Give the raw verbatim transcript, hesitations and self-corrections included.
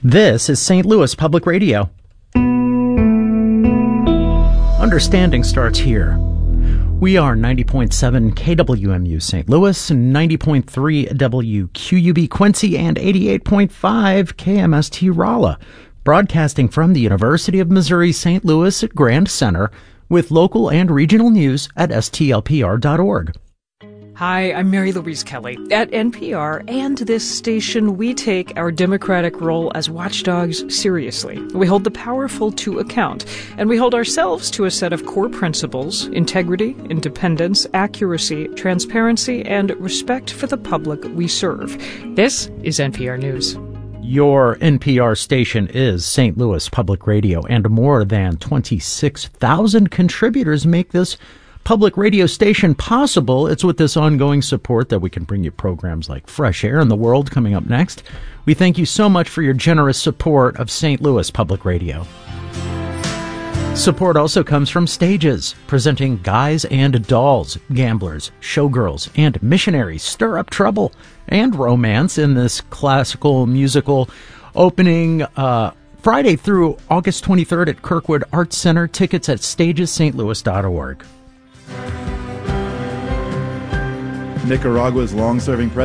This is Saint Louis Public Radio. Understanding starts here. We are ninety point seven K W M U Saint Louis, ninety point three W Q U B Quincy, and eighty-eight point five K M S T Rolla, broadcasting from the University of Missouri Saint Louis at Grand Center, with local and regional news at S T L P R dot org. Hi, I'm Mary Louise Kelly. At N P R and this station, we take our democratic role as watchdogs seriously. We hold the powerful to account, and we hold ourselves to a set of core principles: integrity, independence, accuracy, transparency, and respect for the public we serve. This is N P R News. Your N P R station is Saint Louis Public Radio, and more than twenty-six thousand contributors make this public radio station possible. It's with this ongoing support that we can bring you programs like Fresh Air in the World coming up next. We thank you so much for your generous support of Saint Louis Public Radio. Support also comes from Stages, presenting Guys and Dolls, Gamblers, Showgirls, and Missionaries Stir Up Trouble and Romance in this classical musical opening uh, Friday through August twenty-third at Kirkwood Arts Center. Tickets at stages st louis dot org. Nicaragua's long-serving president